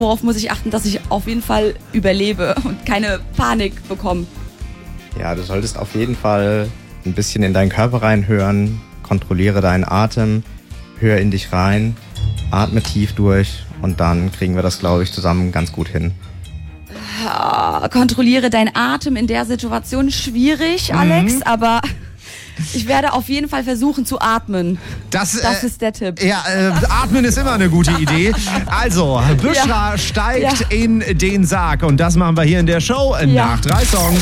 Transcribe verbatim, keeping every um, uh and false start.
Worauf muss ich achten, dass ich auf jeden Fall überlebe und keine Panik bekomme? Ja, du solltest auf jeden Fall ein bisschen in deinen Körper reinhören, kontrolliere deinen Atem, hör in dich rein, atme tief durch und dann kriegen wir das, glaube ich, zusammen ganz gut hin. Ja, kontrolliere deinen Atem in der Situation. Schwierig, Alex, mhm. aber ich werde auf jeden Fall versuchen zu atmen. Das, das äh, ist der Tipp. Ja, äh, atmen ist immer eine gute Idee. Also, Büschra ja. steigt ja. in den Sarg und das machen wir hier in der Show ja. nach drei Songs.